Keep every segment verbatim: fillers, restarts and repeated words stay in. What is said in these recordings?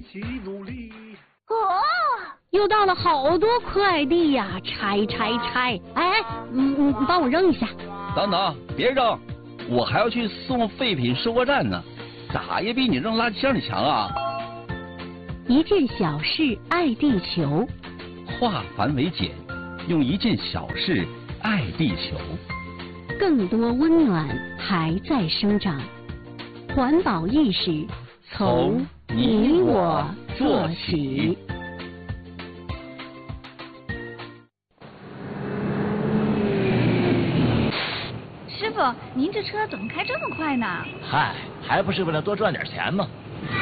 起努力。 哦，又到了好多快递呀，拆拆拆！哎哎，嗯嗯，你帮我扔一下。 等等，别扔，我还要去送废品收货站呢，咋也比你扔垃圾箱里强啊！ 一件小事爱地球， 化繁为简，用一件小事爱地球。 更多温暖还在生长，环保意识从你我做起。 师傅，您这车怎么开这么快呢？ 嗨，还不是为了多赚点钱吗？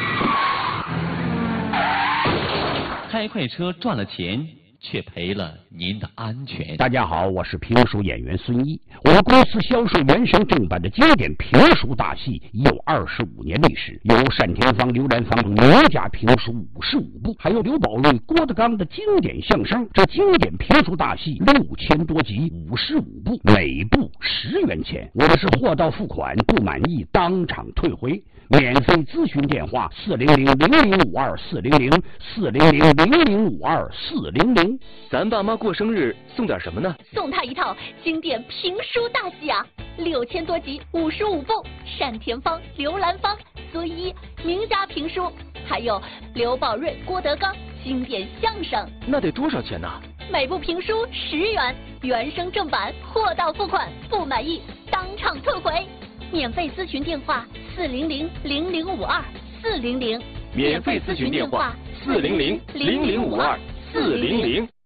开快车赚了钱，却赔了您的安全。 大家好，我是评书演员孙一。我们公司销售原声正版的经典评书大戏已有二十五年历史，有单田芳、刘兰芳名家评书五十五部，还有刘宝瑞、郭德纲的经典相声。这经典评书大戏六千多集，五十五部，每部十元钱。我们是货到付款，不满意当场退回。免费咨询电话：四零零零零五二四零零四零零零零五二四零零。 咱爸妈过生日送点什么呢？ 送他一套经典评书大戏啊，六千多集，五十五部，单田芳、刘兰芳、孙一名家评书，还有刘宝瑞、郭德纲经典相声。 那得多少钱呢？ 每部评书十元，原声正版，货到付款，不满意当场退回。免费咨询电话：四零零零零五二四零零。 免费咨询电话：四零零零零五二四零零。